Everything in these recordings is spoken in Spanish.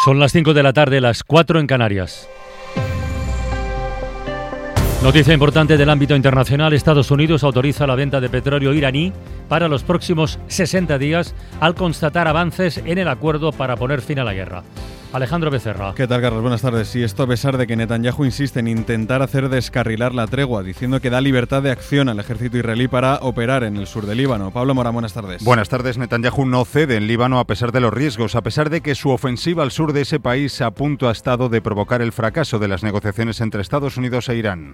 Son las 5 de la tarde, las 4 en Canarias. Noticia importante del ámbito internacional. Estados Unidos autoriza la venta de petróleo iraní para los próximos 60 días al constatar avances en el acuerdo para poner fin a la guerra. Alejandro Becerra. ¿Qué tal, Carlos? Buenas tardes. Sí, esto a pesar de que Netanyahu insiste en intentar hacer descarrilar la tregua, diciendo que da libertad de acción al ejército israelí para operar en el sur del Líbano. Pablo Morán, buenas tardes. Buenas tardes. Netanyahu no cede en Líbano a pesar de los riesgos, a pesar de que su ofensiva al sur de ese país a punto ha estado de provocar el fracaso de las negociaciones entre Estados Unidos e Irán.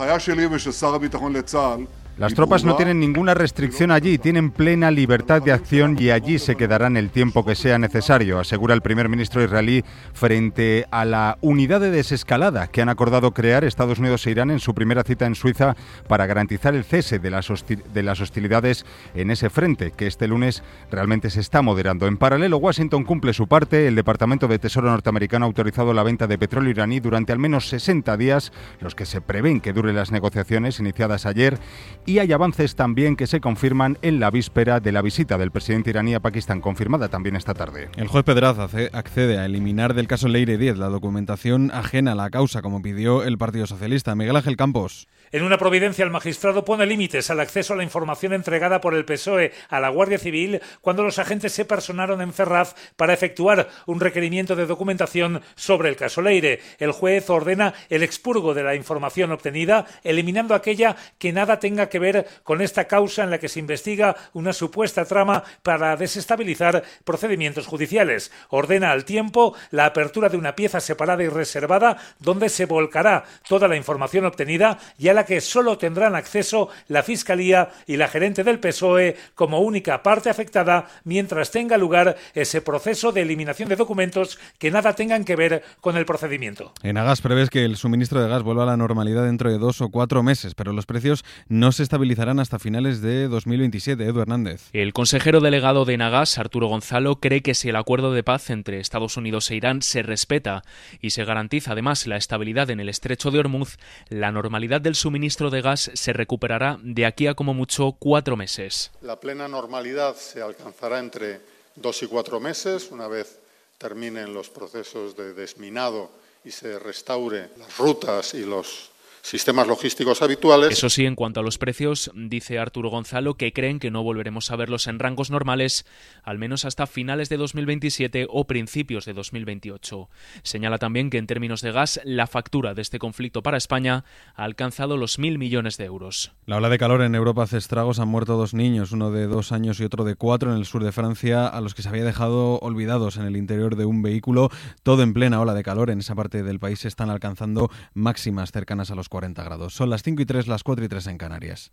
Las tropas no tienen ninguna restricción allí, tienen plena libertad de acción y allí se quedarán el tiempo que sea necesario, asegura el primer ministro israelí frente a la unidad de desescalada que han acordado crear Estados Unidos e Irán en su primera cita en Suiza para garantizar el cese de las hostilidades en ese frente, que este lunes realmente se está moderando. En paralelo, Washington cumple su parte. El Departamento de Tesoro norteamericano ha autorizado la venta de petróleo iraní durante al menos 60 días, los que se prevén que duren las negociaciones iniciadas ayer. Y hay avances también que se confirman en la víspera de la visita del presidente iraní a Pakistán, confirmada también esta tarde. El juez Pedraza accede a eliminar del caso Leire 10 la documentación ajena a la causa, como pidió el Partido Socialista. Miguel Ángel Campos. En una providencia, el magistrado pone límites al acceso a la información entregada por el PSOE a la Guardia Civil cuando los agentes se personaron en Ferraz para efectuar un requerimiento de documentación sobre el caso Leire. El juez ordena el expurgo de la información obtenida, eliminando aquella que nada tenga que ver con esta causa en la que se investiga una supuesta trama para desestabilizar procedimientos judiciales. Ordena al tiempo la apertura de una pieza separada y reservada donde se volcará toda la información obtenida y a la que solo tendrán acceso la Fiscalía y la gerente del PSOE como única parte afectada mientras tenga lugar ese proceso de eliminación de documentos que nada tengan que ver con el procedimiento. Enagas prevé que el suministro de gas vuelva a la normalidad dentro de 2 o 4 meses, pero los precios no se estabilizarán hasta finales de 2027. Edu Hernández. El consejero delegado de Enagas, Arturo Gonzalo, cree que si el acuerdo de paz entre Estados Unidos e Irán se respeta y se garantiza además la estabilidad en el estrecho de Hormuz, la normalidad del suministro de gas se recuperará de aquí a como mucho 4 meses. La plena normalidad se alcanzará entre 2 y 4 meses, una vez terminen los procesos de desminado y se restaure las rutas y los sistemas logísticos habituales. Eso sí, en cuanto a los precios, dice Arturo Gonzalo que creen que no volveremos a verlos en rangos normales, al menos hasta finales de 2027 o principios de 2028. Señala también que en términos de gas, la factura de este conflicto para España ha alcanzado los 1.000 millones de euros. La ola de calor en Europa hace estragos. Han muerto 2 niños, uno de 2 años y otro de 4 en el sur de Francia, a los que se había dejado olvidados en el interior de un vehículo. Todo en plena ola de calor. En esa parte del país se están alcanzando máximas cercanas a los 40 grados. Son las 5 y 3, las 4 y 3 en Canarias.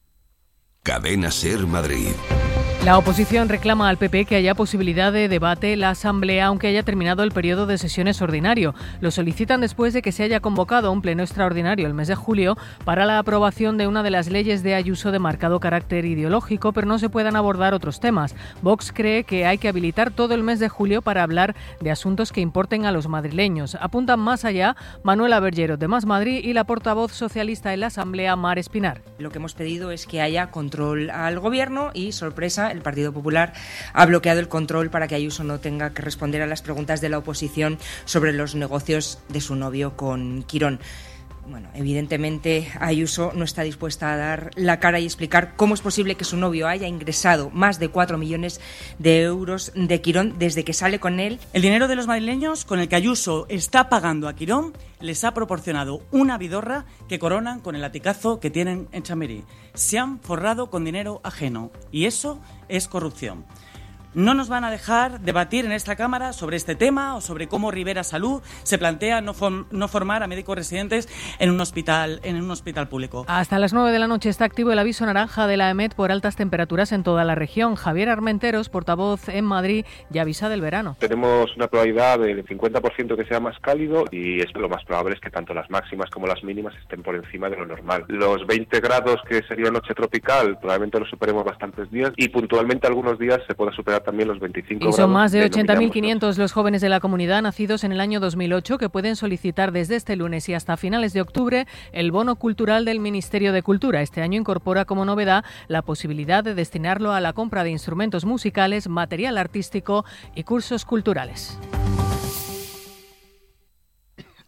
Cadena SER Madrid. La oposición reclama al PP que haya posibilidad de debate en la Asamblea aunque haya terminado el periodo de sesiones ordinario. Lo solicitan después de que se haya convocado un pleno extraordinario el mes de julio para la aprobación de una de las leyes de Ayuso de marcado carácter ideológico, pero no se puedan abordar otros temas. Vox cree que hay que habilitar todo el mes de julio para hablar de asuntos que importen a los madrileños. Apuntan más allá Manuela Bergero de Más Madrid y la portavoz socialista en la Asamblea, Mar Espinar. Lo que hemos pedido es que haya control al Gobierno y, sorpresa, el Partido Popular ha bloqueado el control para que Ayuso no tenga que responder a las preguntas de la oposición sobre los negocios de su novio con Quirón. Bueno, evidentemente Ayuso no está dispuesta a dar la cara y explicar cómo es posible que su novio haya ingresado más de 4 millones de euros de Quirón desde que sale con él. El dinero de los madrileños con el que Ayuso está pagando a Quirón les ha proporcionado una vidorra que coronan con el latigazo que tienen en Chamberí. Se han forrado con dinero ajeno y eso es corrupción. No nos van a dejar debatir en esta Cámara sobre este tema o sobre cómo Rivera Salud se plantea no formar a médicos residentes en un hospital público. Hasta las 9 de la noche está activo el aviso naranja de la EMET por altas temperaturas en toda la región. Javier Armenteros, portavoz en Madrid, ya avisa del verano. Tenemos una probabilidad del 50% que sea más cálido y lo más probable es que tanto las máximas como las mínimas estén por encima de lo normal. Los 20 grados que sería noche tropical probablemente los superemos bastantes días y puntualmente algunos días se pueda superar también los 25 grados. Y son más de 80.500 los jóvenes de la comunidad nacidos en el año 2008 que pueden solicitar desde este lunes y hasta finales de octubre el bono cultural del Ministerio de Cultura. Este año incorpora como novedad la posibilidad de destinarlo a la compra de instrumentos musicales, material artístico y cursos culturales.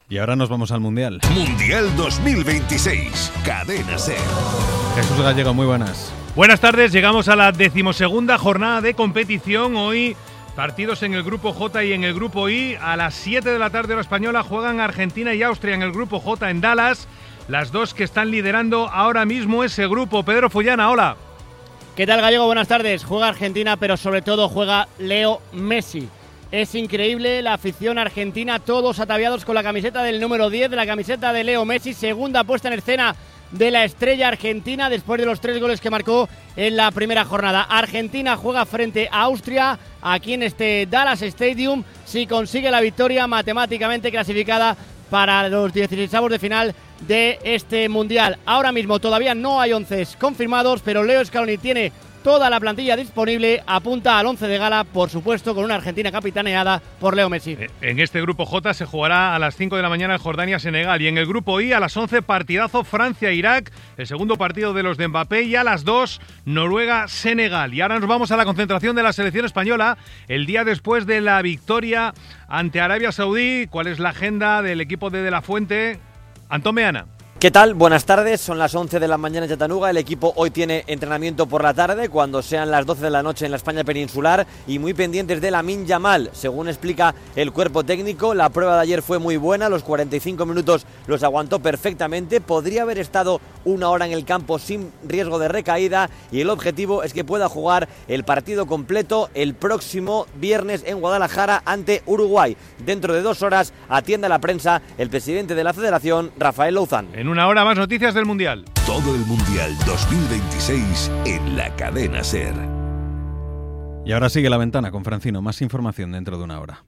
Y ahora nos vamos al Mundial. Mundial 2026, Cadena SER. Jesús Gallego, muy buenas. Buenas tardes, llegamos a la 12ª jornada de competición. Hoy partidos en el grupo J y en el grupo I. A las 7 de la tarde hora española juegan Argentina y Austria en el grupo J en Dallas. Las dos que están liderando ahora mismo ese grupo. Pedro Fullana, hola. ¿Qué tal, Gallego? Buenas tardes. Juega Argentina, pero sobre todo juega Leo Messi. Es increíble la afición argentina, todos ataviados con la camiseta del número 10, de la camiseta de Leo Messi, segunda puesta en escena de la estrella argentina después de los 3 goles que marcó en la primera jornada. Argentina juega frente a Austria aquí en este Dallas Stadium. Si consigue la victoria, matemáticamente clasificada para los 16avos de final de este Mundial. Ahora mismo todavía no hay 11 confirmados, pero Leo Scaloni tiene toda la plantilla disponible, apunta al 11 de gala, por supuesto, con una Argentina capitaneada por Leo Messi. En este grupo J se jugará a las 5 de la mañana en Jordania-Senegal, y en el grupo I a las 11 partidazo Francia-Irak, el segundo partido de los de Mbappé, y a las 2 Noruega-Senegal. Y ahora nos vamos a la concentración de la selección española el día después de la victoria ante Arabia Saudí. ¿Cuál es la agenda del equipo de la Fuente? Antón Meana. ¿Qué tal? Buenas tardes, son las 11 de la mañana en Chattanooga, el equipo hoy tiene entrenamiento por la tarde, cuando sean las 12 de la noche en la España peninsular, y muy pendientes de Lamine Yamal. Según explica el cuerpo técnico, la prueba de ayer fue muy buena, los 45 minutos los aguantó perfectamente, podría haber estado una hora en el campo sin riesgo de recaída, y el objetivo es que pueda jugar el partido completo el próximo viernes en Guadalajara ante Uruguay. Dentro de 2 horas atiende a la prensa el presidente de la Federación, Rafael Louzán. En una hora más noticias del Mundial. Todo el Mundial 2026 en la Cadena SER. Y ahora sigue La Ventana con Francino. Más información dentro de una hora.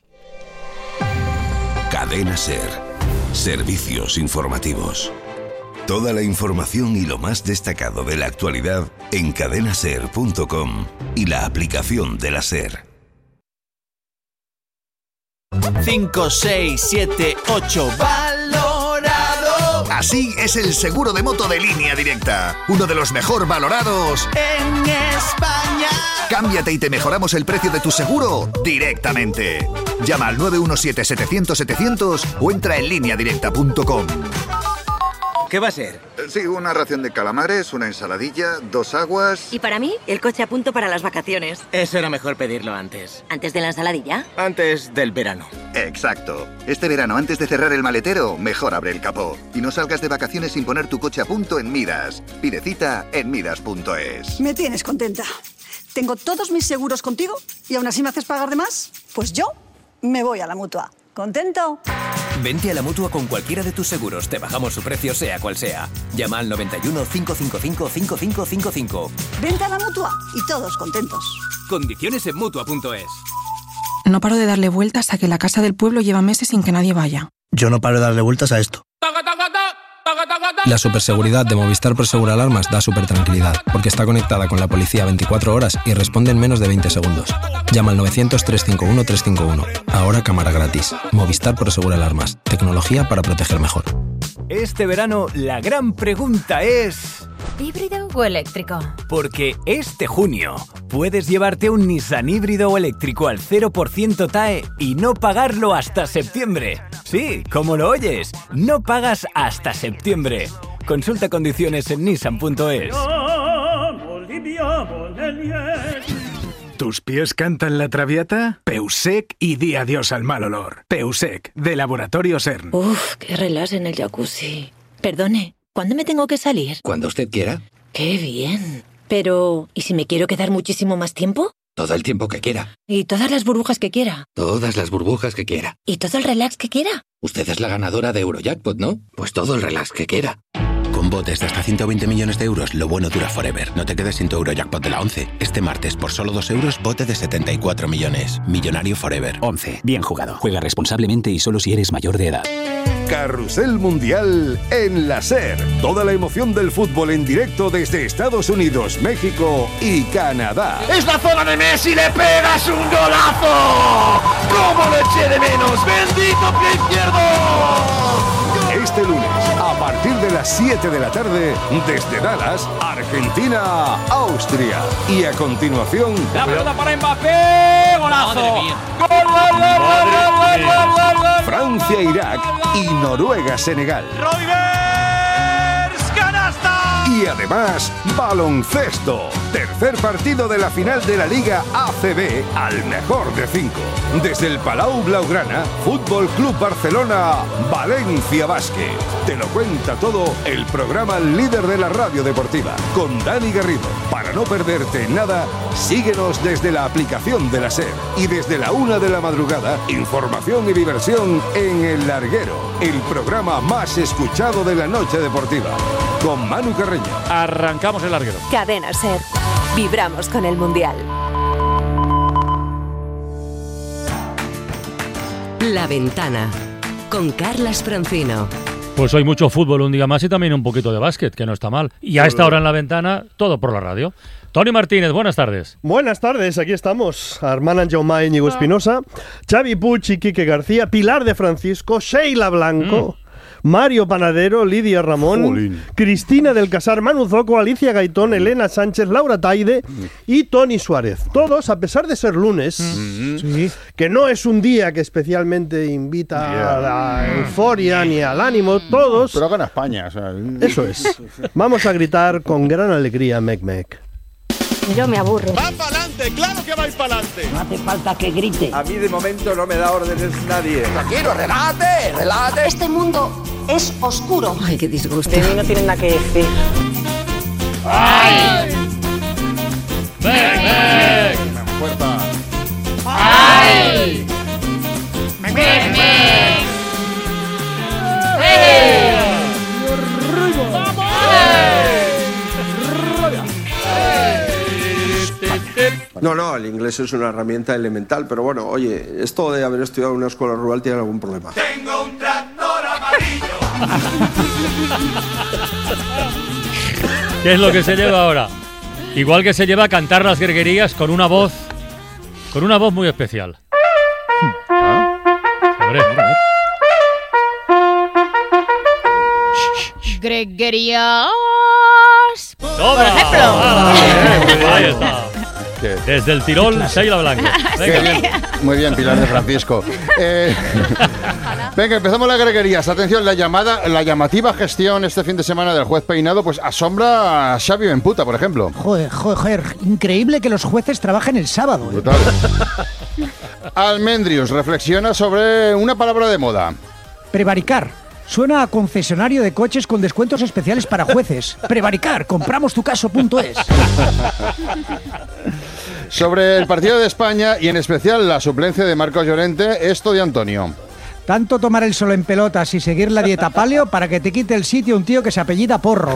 Cadena SER. Servicios informativos. Toda la información y lo más destacado de la actualidad en cadenaser.com y la aplicación de la SER. 5, 6, 7, 8, valorado. Así es el seguro de moto de Línea Directa, uno de los mejor valorados en España. Cámbiate y te mejoramos el precio de tu seguro directamente. Llama al 917-700-700 o entra en lineadirecta.com. ¿Qué va a ser? Sí, una ración de calamares, una ensaladilla, 2 aguas... Y para mí, el coche a punto para las vacaciones. Eso era mejor pedirlo antes. ¿Antes de la ensaladilla? Antes del verano. Exacto. Este verano, antes de cerrar el maletero, mejor abre el capó. Y no salgas de vacaciones sin poner tu coche a punto en Midas. Pide cita en midas.es. Me tienes contenta. Tengo todos mis seguros contigo y aún así me haces pagar de más. Pues yo me voy a la Mutua. ¿Contento? Vente a la Mutua con cualquiera de tus seguros. Te bajamos su precio sea cual sea. Llama al 91 555 5555. Vente a la Mutua y todos contentos. Condiciones en Mutua.es. No paro de darle vueltas a que la casa del pueblo lleva meses sin que nadie vaya. Yo no paro de darle vueltas a esto. La superseguridad de Movistar Prosegur Alarmas da supertranquilidad, porque está conectada con la policía 24 horas y responde en menos de 20 segundos. Llama al 900-351-351. Ahora cámara gratis. Movistar Prosegur Alarmas. Tecnología para proteger mejor. Este verano la gran pregunta es... ¿híbrido o eléctrico? Porque este junio puedes llevarte un Nissan híbrido o eléctrico al 0% TAE y no pagarlo hasta septiembre. Sí, como lo oyes, no pagas hasta septiembre. Consulta condiciones en nissan.es. ¿Tus pies cantan la Traviata? Peusec y di adiós al mal olor. Peusec, de Laboratorio CERN. Uf, qué relax en el jacuzzi. Perdone, ¿cuándo me tengo que salir? Cuando usted quiera. ¡Qué bien! Pero, ¿y si me quiero quedar muchísimo más tiempo? Todo el tiempo que quiera. ¿Y todas las burbujas que quiera? Todas las burbujas que quiera. ¿Y todo el relax que quiera? Usted es la ganadora de Eurojackpot, ¿no? Pues todo el relax que quiera. Con botes de hasta 120 millones de euros, lo bueno dura forever. No te quedes sin tu Eurojackpot de la 11. Este martes, por solo 2 euros, bote de 74 millones. Millonario forever. 11. Bien jugado. Juega responsablemente y solo si eres mayor de edad. Carrusel Mundial en la SER. Toda la emoción del fútbol en directo desde Estados Unidos, México y Canadá. ¡Es la zona de Messi! ¡Le pegas un golazo! ¡Cómo lo eché de menos! ¡Bendito pie izquierdo! Este lunes, a partir de las 7 de la tarde, desde Dallas, Argentina, Austria. Y a continuación... ¡La pelota para Mbappé! ¡Golazo! ¡Gol, gol, gol, gol, gol, gol, gol! Francia Francia-Irak y Noruega-Senegal. Y además, baloncesto. Tercer partido de la final de la Liga ACB al mejor de 5. Desde el Palau Blaugrana, Fútbol Club Barcelona, Valencia Basket. Te lo cuenta todo el programa líder de la radio deportiva, con Dani Garrido. Para no perderte nada, síguenos desde la aplicación de la SER. Y desde la 1 de la madrugada, información y diversión en El Larguero, el programa más escuchado de la noche deportiva. Con Manu Carreño. Arrancamos El Larguero. Cadena SER. Vibramos con el Mundial. La Ventana. Con Carlas Francino. Pues hoy mucho fútbol un día más y también un poquito de básquet, que no está mal. Y a esta hora en La Ventana, todo por la radio. Toni Martínez, buenas tardes. Buenas tardes, aquí estamos. Armand Jaumà, Íñigo Espinosa, Xavi Puig y Quique García, Pilar de Francisco, Sheila Blanco, Mario Panadero, Lidia Ramón, Cristina del Casar, Manu Zoco, Alicia Gaitón, Elena Sánchez, Laura Taide y Tony Suárez. Todos, a pesar de ser lunes, que no es un día que especialmente invita a la euforia ni al ánimo, todos... Pero gana España. O sea... Eso es. Vamos a gritar con gran alegría, Mec Mec. Yo me aburro. ¡Va para adelante! ¡Claro que vais para adelante! No hace falta que grite. A mí de momento no me da órdenes nadie. Tranquilo, relájate, relájate. Este mundo es oscuro. Ay, qué disgusto. De mí no tienen nada que decir. ¡Ay! ¡Mec, mec! ¡Fuerza! ¡Ay! ¡Mec, mec! No, el inglés es una herramienta elemental, pero bueno, oye, esto de haber estudiado en una escuela rural tiene algún problema. Tengo un tractor amarillo. ¿Qué es lo que se lleva ahora? Igual que se lleva a cantar las greguerías con una voz muy especial. Hombre, Greguerías. Por ejemplo. Ahí está. Desde el Tirol, Sheila Blanco. Muy bien, Pilar de Francisco. Venga, empezamos las greguerías. Atención, la llamativa gestión este fin de semana del juez Peinado pues asombra a Xavi Benputa, por ejemplo. Joder, increíble que los jueces trabajen el sábado. Brutal. Almendrius reflexiona sobre una palabra de moda. Prevaricar. Suena a concesionario de coches con descuentos especiales para jueces. Prevaricar, compramostucaso.es. Sobre el partido de España y en especial la suplencia de Marcos Llorente, esto de Antonio. Tanto tomar el sol en pelotas y seguir la dieta paleo para que te quite el sitio un tío que se apellida Porro.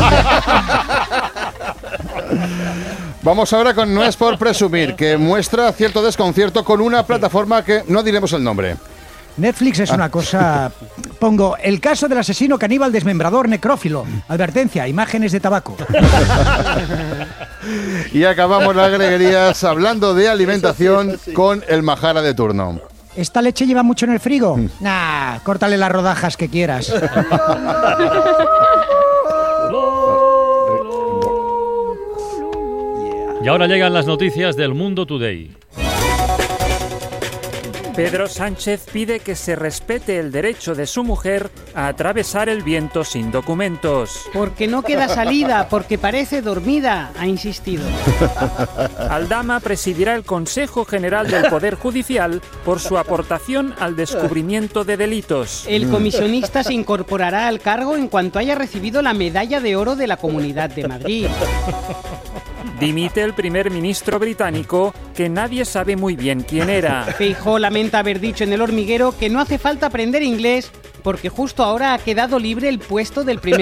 Vamos ahora con No es por presumir, que muestra cierto desconcierto con una plataforma que no diremos el nombre. Netflix es una cosa... Pongo, el caso del asesino caníbal desmembrador necrófilo. Advertencia, imágenes de tabaco. Y acabamos las greguerías hablando de alimentación con el majara de turno. ¿Esta leche lleva mucho en el frigo? Nah, córtale las rodajas que quieras. Y ahora llegan las noticias del Mundo Today. Pedro Sánchez pide que se respete el derecho de su mujer a atravesar el viento sin documentos. Porque no queda salida, porque parece dormida, ha insistido. Aldama presidirá el Consejo General del Poder Judicial por su aportación al descubrimiento de delitos. El comisionista se incorporará al cargo en cuanto haya recibido la medalla de oro de la Comunidad de Madrid. Dimite el primer ministro británico, que nadie sabe muy bien quién era. Feijóo lamenta haber dicho en El Hormiguero que no hace falta aprender inglés porque justo ahora ha quedado libre el puesto del primer